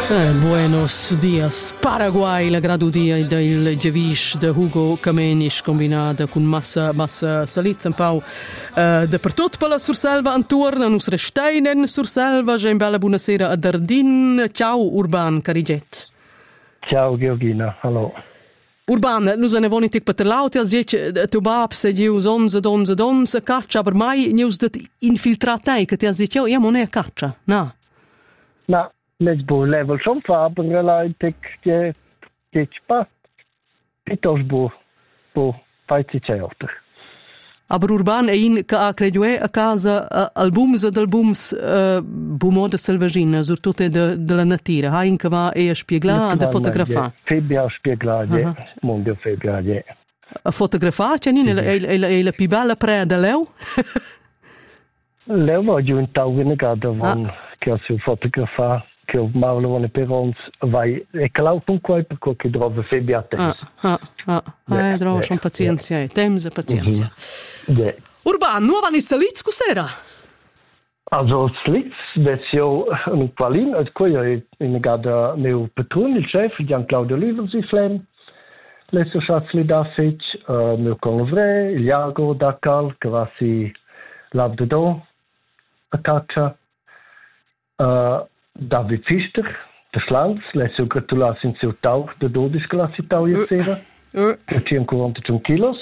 Buenos dias. Paraguay, la gradudia del Gevish de Hugo Kamenisch combinata con massa salizza un po' dappertutto per la Surselva intorno, nostre steinen Surselva, c'è bella buonasera a Dardin. Ciao Urban Cariget. Ciao Georgina, hallo. Urban, nu zijn gewoon niet per laut, als je tu bab se je onze caccia, per mai neus dat infiltratei, che ti has dit, ja, non è caccia, no. Na, let's go level schon faber la tek je pa. Pitos bo faiti ceoter. Aber Urban è in che ha credue a casa albums bumoda selvagina, soprattutto della natura, ha in che va e a spiegare da fotografare. Febia spiegare, mondo febia. A fotografare, c'è è la più bella preda leu? Leu va giù in tauine gada von che si fotografare che ho maulone per ons vai e clau con quel per che trova febia te. Trovo schon pazienza, temse pazienza. Urban, nuova in Salitz cos'era? Also Salitz, das jo in Qualin, als quello in gada meu patron, il chef, Gian Claudio Liversi Flem, lesso schatzli Dafic, meu convre, il Iago Dakal, che va si labdo a caccia, David Pfister, der Schlanz, lesso gratulas in seu tauch, der Dodisklasse tau sera, 141 kilos.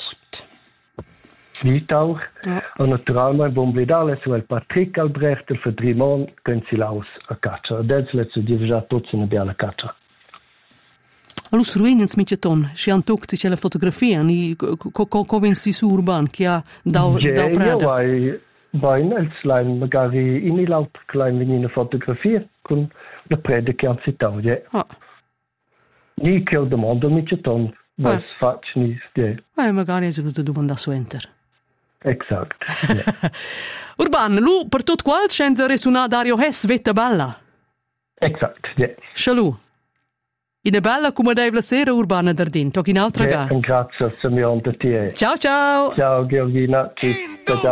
Tauch. Und naturalmente, wenn wir da lesso el Patrick Albrecht, für 3 Monate, können sie aus a caccia. Adesso lesso di già tutti in bella caccia. Allora, ruinens mitjeton, si han tocci c'è la fotografia, ni convinci su Urban, che ha da prada. Vai nel slime, magari in l'altro klein venire fotografia, con la preda che hanno citato, ja. Ni che ho domanda mitjeton, was faccio ni ste. Magari è giusto domanda su enter. Exact. Urban, lu per tot qual senza resuna Dario Hess vetta bella. Exact, ja. Shalom. Ina bella come dai la sera Urbana Dardin, tocchi in altra gara. Grazie, Simeon, da te. Ciao ciao. Ciao Georgina. Ciao.